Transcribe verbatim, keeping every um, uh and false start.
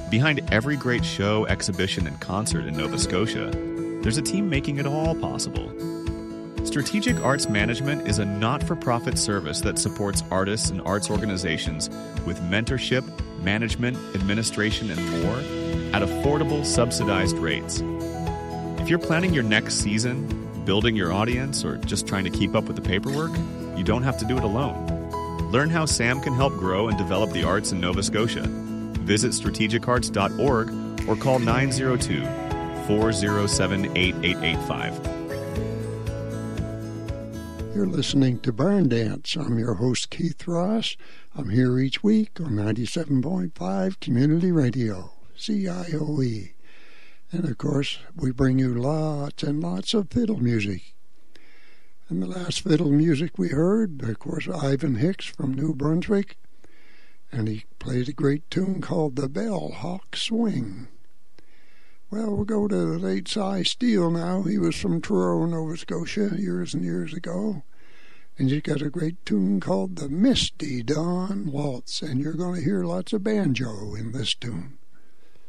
Behind every great show, exhibition, and concert in Nova Scotia, there's a team making it all possible. Strategic Arts Management is a not-for-profit service that supports artists and arts organizations with mentorship, management, administration, and more at affordable, subsidized rates. If you're planning your next season, building your audience, or just trying to keep up with the paperwork, you don't have to do it alone. Learn how SAM can help grow and develop the arts in Nova Scotia. Visit strategic arts dot org or call nine zero two, four zero seven, eight eight eight five. You're listening to Barn Dance. I'm your host, Keith Ross. I'm here each week on ninety-seven point five Community Radio, C I O E. And, of course, we bring you lots and lots of fiddle music. And the last fiddle music we heard, of course, Ivan Hicks from New Brunswick. And he played a great tune called The Bell Hawk Swing. Well, we'll go to the late Cy Steele now. He was from Truro, Nova Scotia, years and years ago. And he's got a great tune called The Misty Dawn Waltz. And you're going to hear lots of banjo in this tune.